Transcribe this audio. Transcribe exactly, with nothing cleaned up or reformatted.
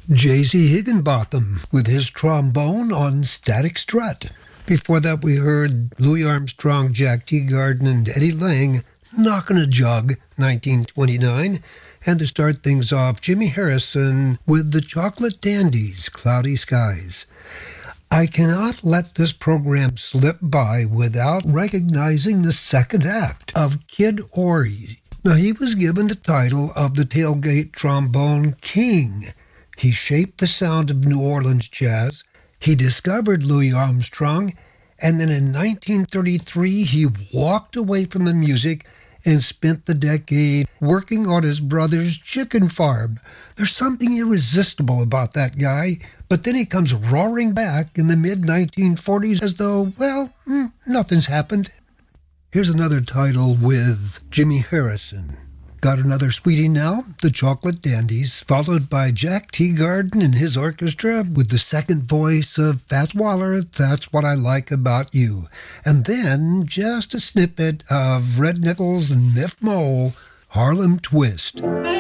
J C Higginbotham with his trombone on Static Strut. Before that, we heard Louis Armstrong, Jack Teagarden, and Eddie Lang, Knockin' a Jug, nineteen twenty-nine. And to start things off, Jimmy Harrison with the Chocolate Dandies, Cloudy Skies. I cannot let this program slip by without recognizing the second act of Kid Ory. Now, he was given the title of the tailgate trombone king. He shaped the sound of New Orleans jazz. He discovered Louis Armstrong, and then in nineteen thirty-three, he walked away from the music and spent the decade working on his brother's chicken farm. There's something irresistible about that guy, but then he comes roaring back in the mid nineteen forties as though, well, mm, nothing's happened. Here's another title with Jimmy Harrison. Got another sweetie now, the Chocolate Dandies, followed by Jack Teagarden and his orchestra with the second voice of Fats Waller, That's What I Like About You. And then just a snippet of Red Nichols and Miff Mole, Harlem Twist.